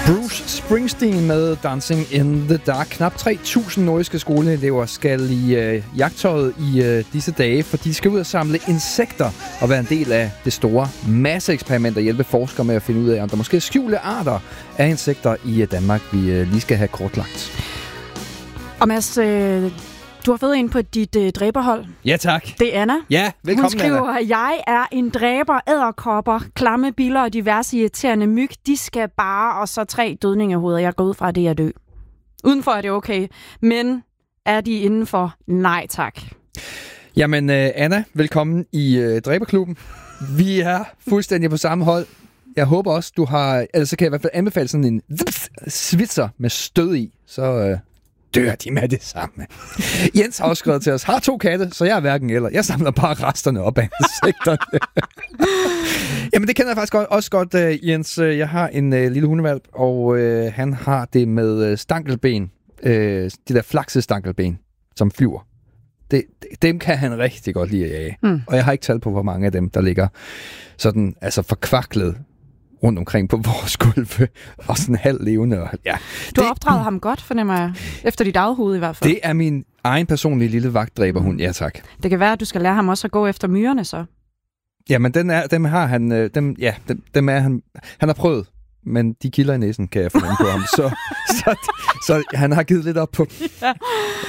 Bruce Springsteen med Dancing in the Dark. Knap 3.000 nordiske skoleelever skal i jagttøjet i disse dage, for de skal ud og samle insekter og være en del af det store masseeksperiment og hjælpe forskere med at finde ud af, om der måske er skjulte arter af insekter i Danmark, vi lige skal have kortlagt. Og Mads, du har fået en på dit dræberhold. Ja, tak. Det er Anna. Ja, velkommen, Hun skriver, Anna. jeg er en dræber, edderkopper, klamme biller og diverse irriterende myg. De skal bare, og så 3 dødningehoveder. Jeg går ud fra, at det er dø. Udenfor er det okay, men er de indenfor? Nej, tak. Jamen, Anna, velkommen i Dræberklubben. Vi er fuldstændig på samme hold. Jeg håber også, du har... Altså, kan jeg i hvert fald anbefale sådan en svitser med stød i, så... dør de med det samme. Jens har også skrevet til os, har 2 katte, så jeg er hverken eller. Jeg samler bare resterne op af insekterne. Jamen, det kender jeg faktisk også godt, Jens. Jeg har en lille hundevalp, og han har det med stankelben. De der flaksestankelben, som flyver. Dem kan han rigtig godt lide at jage. Og jeg har ikke talt på, hvor mange af dem, der ligger sådan, altså forkvaklet rundt omkring på vores gulve, og sådan halv levende. Og, ja. Du har opdraget ham godt, fornemmer jeg, efter dit eget hoved i hvert fald. Det er min egen personlige lille vagtdræberhund, ja tak. Det kan være, at du skal lære ham også at gå efter myrerne så. Jamen, dem har han, dem er han har prøvet, men de kilder i næsen, kan jeg fornemme på ham. Så han har givet lidt op på. Ja.